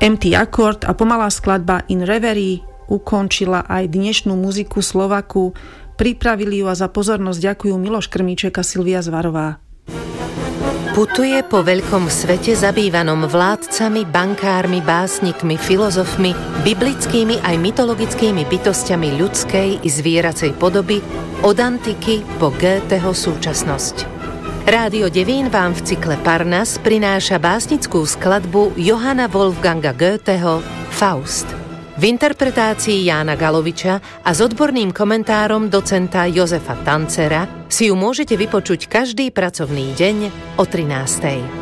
Empty Accord a pomalá skladba In Reverie ukončila aj dnešnú muziku Slovaku. Pripravili ju a za pozornosť ďakujú Miloš Krmíček a Silvia Zvarová. Putuje po veľkom svete zabývanom vládcami, bankármi, básnikmi, filozofmi, biblickými aj mytologickými bytostiami ľudskej i zvieracej podoby od antiky po Goetheho súčasnosť. Rádio Devín vám v cykle Parnas prináša básnickú skladbu Johanna Wolfganga Goetheho Faust. V interpretácii Jána Galoviča a s odborným komentárom docenta Jozefa Tancera si ju môžete vypočuť každý pracovný deň o 13:00.